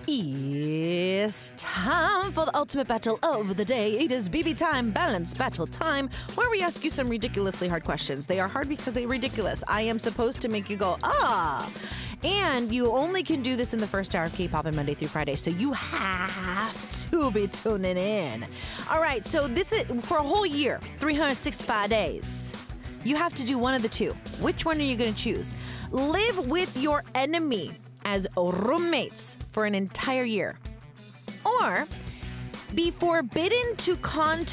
It's time for the ultimate battle of the day. It is BB time, balance battle time, where we ask you some ridiculously hard questions. They are hard because they're ridiculous. I am supposed to make you go, ah. And you only can do this in the first hour of K-pop on Monday through Friday, so you have to be tuning in. All right, so this is for a whole year, 365 days. You have to do one of the two. Which one are you going to choose? Live with your enemy as roommates for an entire year, or be forbidden to contact